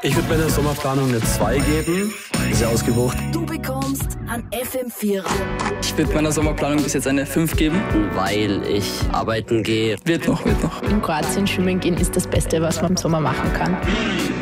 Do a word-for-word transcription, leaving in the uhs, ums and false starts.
Ich würde meiner Sommerplanung eine zwei geben. Sehr ausgebucht. Du bekommst an F M vier. Ich würde meiner Sommerplanung bis jetzt eine fünf geben. Weil ich arbeiten gehe. Wird noch, wird noch. In Kroatien schwimmen gehen ist das Beste, was man im Sommer machen kann.